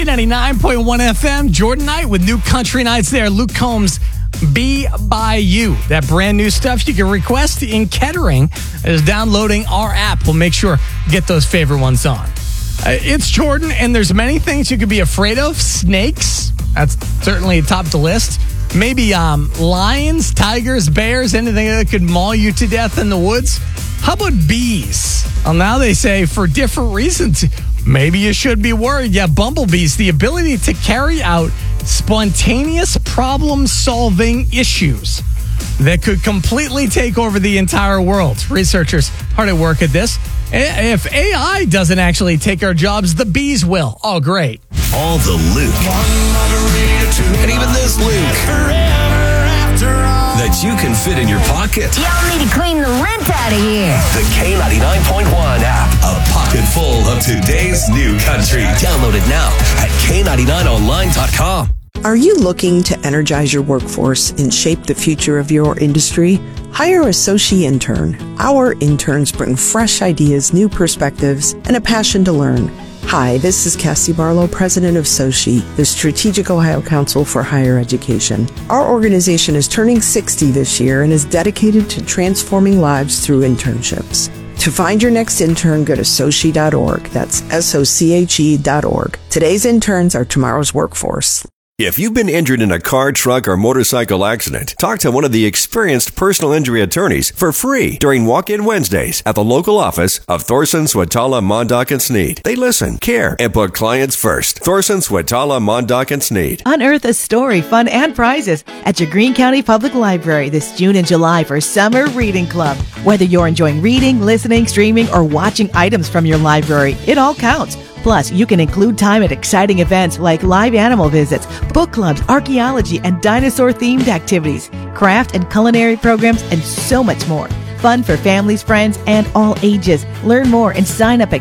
K99.1 FM, Jordan Knight with New Country Nights there. Luke Combs, Be By You. That brand new stuff you can request in Kettering is downloading our app. We'll make sure to get those favorite ones on. It's Jordan, and there's many things you could be afraid of. Snakes, that's certainly top of the list. Maybe lions, tigers, bears, anything that could maul you to death in the woods. How about bees? Well, now they say for different reasons, maybe you should be worried. Yeah, bumblebees, the ability to carry out spontaneous problem-solving issues that could completely take over the entire world. Researchers hard at work at this. If AI doesn't actually take our jobs, the bees will. Oh, great. All the Luke. And even this Luke. That you can fit in your pocket. Y'all need to clean the lint out of here. The K99.1 app. A pocket full of today's new country. Download it now at K99online.com. Are you looking to energize your workforce and shape the future of your industry? Hire a Sochi intern. Our interns bring fresh ideas, new perspectives, and a passion to learn. Hi, this is Cassie Barlow, president of Sochi, the Strategic Ohio Council for Higher Education. Our organization is turning 60 this year and is dedicated to transforming lives through internships. To find your next intern, go to Sochi.org. That's SOCHE.org. Today's interns are tomorrow's workforce. If you've been injured in a car, truck, or motorcycle accident, talk to one of the experienced personal injury attorneys for free during Walk-In Wednesdays at the local office of Thorson, Swatala, Mondock, and Sneed. They listen, care, and put clients first. Thorson, Swatala, Mondock, and Sneed. Unearth a story, fun, and prizes at your Greene County Public Library this June and July for Summer Reading Club. Whether you're enjoying reading, listening, streaming, or watching items from your library, it all counts. Plus, you can include time at exciting events like live animal visits, book clubs, archaeology, and dinosaur-themed activities, craft and culinary programs, and so much more. Fun for families, friends, and all ages. Learn more and sign up at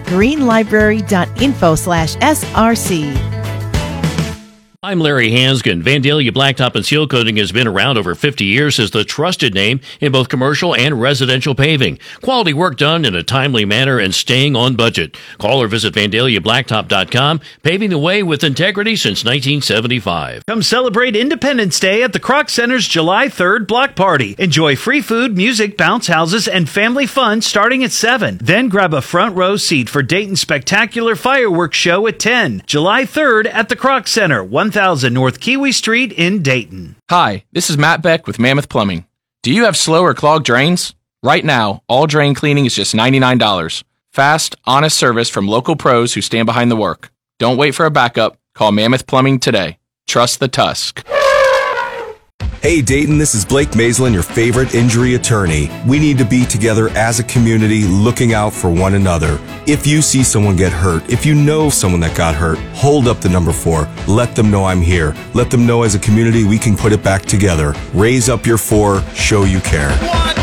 greenlibrary.info/SRC. I'm Larry Hansgen. Vandalia Blacktop and Seal Coating has been around over 50 years as the trusted name in both commercial and residential paving. Quality work done in a timely manner and staying on budget. Call or visit VandaliaBlacktop.com, paving the way with integrity since 1975. Come celebrate Independence Day at the Kroc Center's July 3rd block party. Enjoy free food, music, bounce houses, and family fun starting at 7. Then grab a front row seat for Dayton's spectacular fireworks show at 10. July 3rd at the Kroc Center, 1000 North Kiwi Street in Dayton. Hi, this is Matt Beck with Mammoth Plumbing. Do you have slow or clogged drains? Right now, all drain cleaning is just $99. Fast, honest service from local pros who stand behind the work. Don't wait for a backup. Call Mammoth Plumbing today. Trust the Tusk. Hey Dayton, this is Blake Maislin, your favorite injury attorney. We need to be together as a community looking out for one another. If you see someone get hurt, if you know someone that got hurt, hold up the number 4. Let them know I'm here. Let them know as a community we can put it back together. Raise up your 4, show you care.